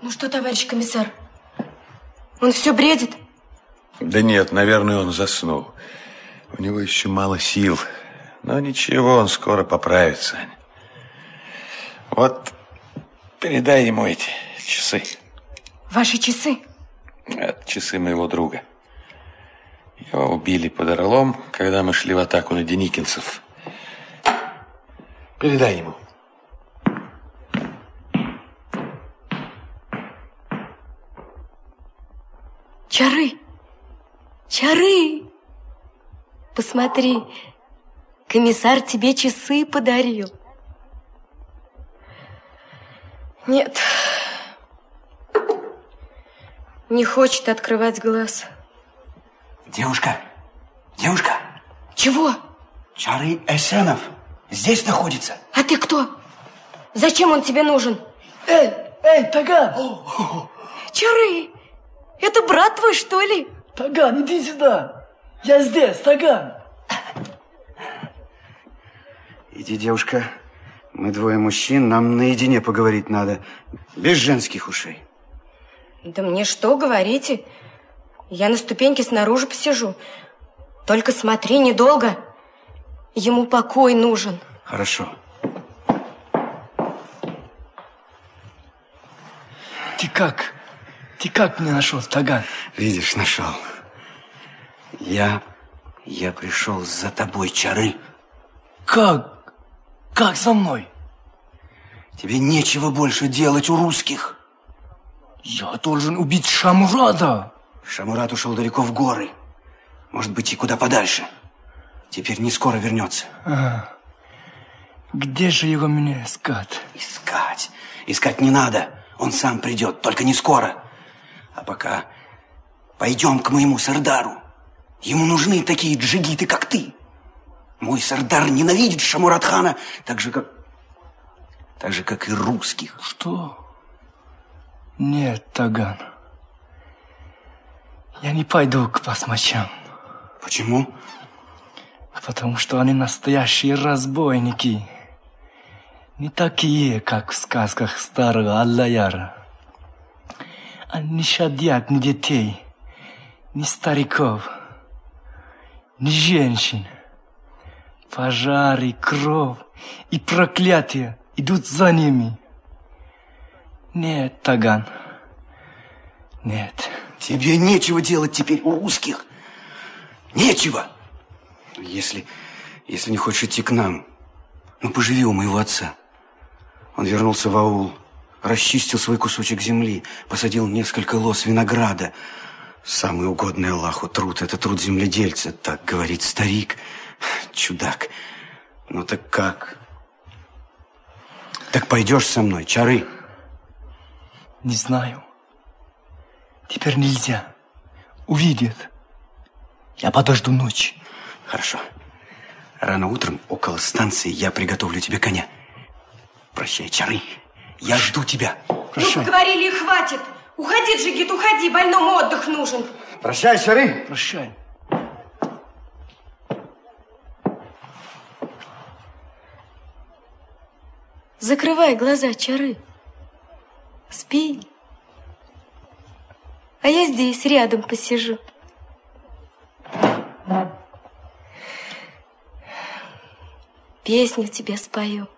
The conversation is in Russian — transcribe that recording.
Ну что, товарищ комиссар, он все бредит? Да нет, наверное, он заснул. У него еще мало сил. Но ничего, он скоро поправится. Вот, передай ему эти часы. Ваши часы? Это часы моего друга. Его убили под Орлом, когда мы шли в атаку на деникинцев. Передай ему. Чары! Чары! Посмотри, комиссар тебе часы подарил. Нет, не хочет открывать глаз. Девушка, девушка. Чего? Чары Эсенов здесь находится. А ты кто? Зачем он тебе нужен? Эй, Таган! Чары! Это брат твой, что ли? Таган, иди сюда. Я здесь, Таган. Иди, девушка. Мы двое мужчин, нам наедине поговорить надо. Без женских ушей. Да мне что говорите? Я на ступеньке снаружи посижу. Только смотри, недолго. Ему покой нужен. Хорошо. Ты как? Ты как меня нашел, Таган? Видишь, нашел. Я пришел за тобой, Чары. Как? Как за мной? Тебе нечего больше делать у русских. Я должен убить Шамурада. Шамурат ушел далеко в горы. Может быть, и куда подальше. Теперь не скоро вернется. Где же его мне искать? Искать? Искать не надо. Он сам придет, только не скоро. А пока пойдем к моему сардару. Ему нужны такие джигиты, как ты. Мой сардар ненавидит Шамурат-хана так же, как и русских. Что? Нет, Таган. Я не пойду к басмачам. Почему? Потому что они настоящие разбойники. Не такие, как в сказках старого Аллаяра. Они не щадят ни детей, ни стариков, ни женщин. Пожары, кровь и проклятия идут за ними. Нет, Таган, нет. Тебе нечего делать теперь у русских. Нечего. Если не хочешь идти к нам, ну поживи у моего отца. Он вернулся в аул, расчистил свой кусочек земли, посадил несколько лоз винограда. Самый угодный Аллаху труд – это труд земледельца, так говорит старик. Чудак. Ну так как? Так пойдешь со мной, Чары? Не знаю. Теперь нельзя. Увидят. Я подожду ночь. Хорошо. Рано утром около станции я приготовлю тебе коня. Прощай, Чары. Я жду тебя. Прощай. Ну, поговорили и хватит. Уходи, Джигит, уходи. Больному отдых нужен. Прощай, Чары. Прощай. Закрывай глаза, Чары. Спи. А я здесь рядом посижу. Песню тебе спою.